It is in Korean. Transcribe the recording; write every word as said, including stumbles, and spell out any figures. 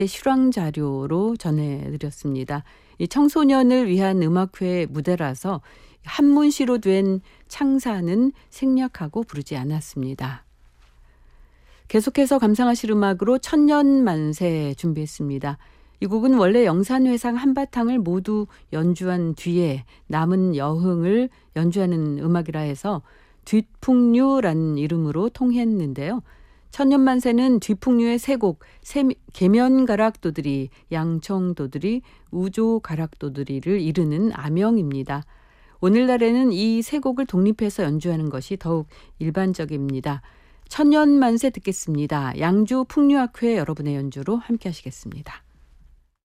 실황 자료로 전해드렸습니다. 이 청소년을 위한 음악회 무대라서 한문시로 된 창사는 생략하고 부르지 않았습니다. 계속해서 감상하실 음악으로 천년만세 준비했습니다. 이 곡은 원래 영산회상 한바탕을 모두 연주한 뒤에 남은 여흥을 연주하는 음악이라 해서 뒷풍류라는 이름으로 통했는데요. 천년만세는 뒷풍류의 세 곡, 계면가락도들이, 양청도들이, 우조가락도들이를 이르는 아명입니다. 오늘날에는 이 세 곡을 독립해서 연주하는 것이 더욱 일반적입니다. 천년만세 듣겠습니다. 양주 풍류학회 여러분의 연주로 함께 하시겠습니다.